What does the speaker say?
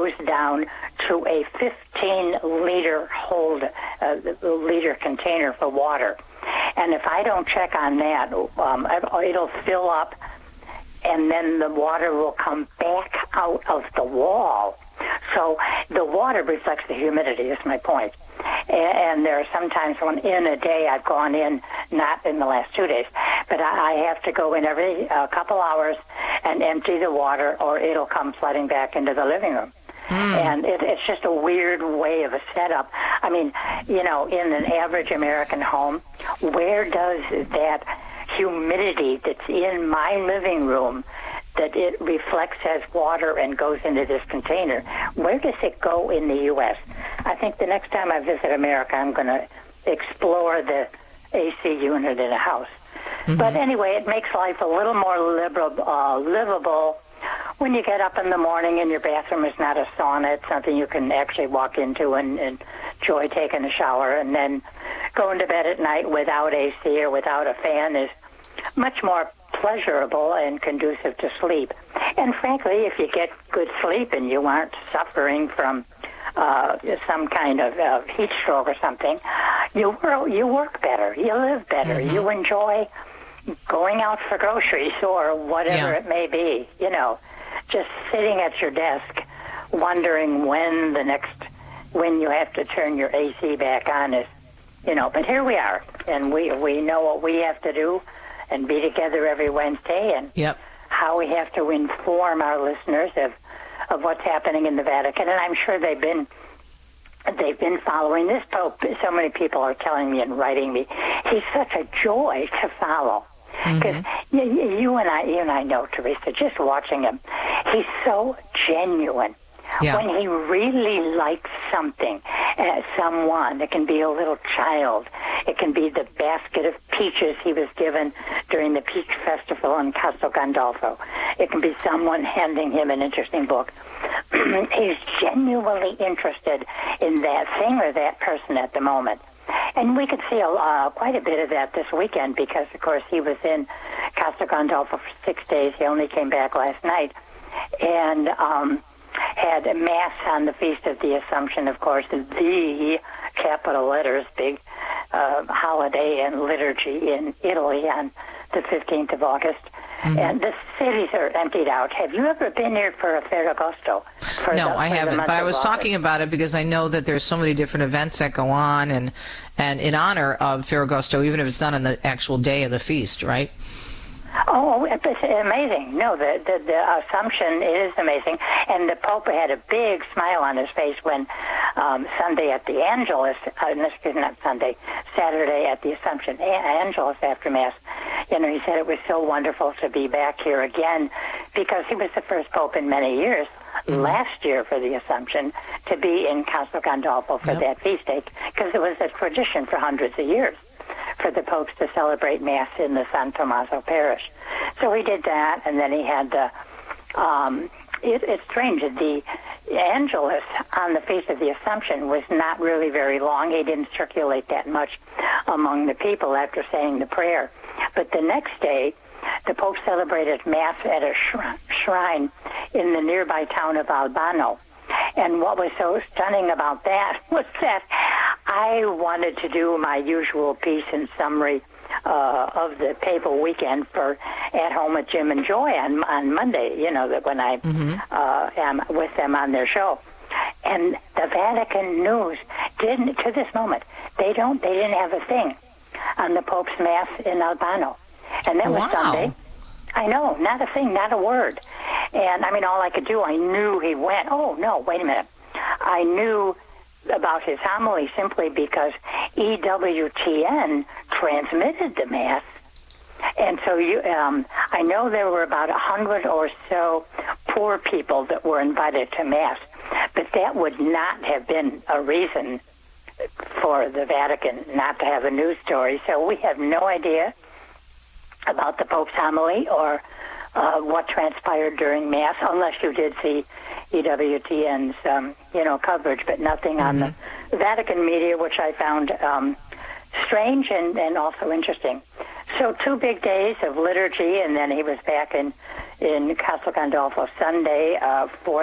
goes down to a 15-liter liter container for water. And if I don't check on that, it'll fill up, and then the water will come back out of the wall. So the water reflects the humidity, is my point. And there are sometimes when in a day I've gone in, not in the last 2 days, but I have to go in every couple hours and empty the water, or it'll come flooding back into the living room. And it's just a weird way of a setup. I mean, in an average American home, where does that humidity that's in my living room, that it reflects as water and goes into this container, where does it go in the U.S.? I think the next time I visit America, I'm going to explore the AC unit in a house. But anyway, it makes life a little more livable when you get up in the morning and your bathroom is not a sauna. It's something you can actually walk into and enjoy taking a shower, and then going to bed at night without AC or without a fan is much more pleasurable and conducive to sleep. And frankly, if you get good sleep and you aren't suffering from some kind of heat stroke or something, you work better, you live better, you enjoy going out for groceries or whatever it may be, just sitting at your desk wondering when you have to turn your AC back on is, but here we are, and we know what we have to do and be together every Wednesday, and how we have to inform our listeners of what's happening in the Vatican. And I'm sure they've been following this Pope. So many people are telling me and writing me, he's such a joy to follow. Because you and I know, Teresa, just watching him, he's so genuine. When he really likes something, someone, it can be a little child, it can be the basket of peaches he was given during the Peach Festival in Castel Gandolfo, it can be someone handing him an interesting book. He's genuinely interested in that thing or that person at the moment. And we could see quite a bit of that this weekend because, of course, he was in Castel Gandolfo for 6 days. He only came back last night. And had Mass on the Feast of the Assumption, of course, the capital letters, big holiday and liturgy in Italy on the 15th of August. And the cities are emptied out. Have you ever been here for a Ferragosto? No, I haven't, but I was talking about it because I know that there's so many different events that go on and in honor of Ferragosto, even if it's not on the actual day of the feast, right? Oh, it's amazing. No, the Assumption is amazing. And the Pope had a big smile on his face when Sunday at the Angelus, not Sunday, Saturday at the Assumption, Angelus after Mass, he said it was so wonderful to be back here again because he was the first Pope in many years, last year for the Assumption, to be in Castel Gandolfo for that feast day because it was a tradition for hundreds of years for the popes to celebrate Mass in the San Tommaso parish. So he did that, and then he had the, it's strange, the Angelus on the Feast of the Assumption was not really very long. He didn't circulate that much among the people after saying the prayer. But the next day, the Pope celebrated Mass at a shrine in the nearby town of Albano. And what was so stunning about that was that I wanted to do my usual piece and summary of the papal weekend for At Home with Jim and Joy on Monday, that when I am with them on their show. And the Vatican News didn't, to this moment, they didn't have a thing on the Pope's Mass in Albano. And that was Sunday. I know, not a thing, not a word. And, all I could do, I knew he went. Oh, no, wait a minute. I knew about his homily simply because EWTN transmitted the Mass. And so I know there were about 100 or so poor people that were invited to Mass, but that would not have been a reason for the Vatican not to have a news story. So we have no idea about the Pope's homily or what transpired during Mass, unless you did see EWTN's, coverage, but nothing on the Vatican media, which I found strange and also interesting. So 2 big days of liturgy, and then he was back in Castel Gandolfo Sunday for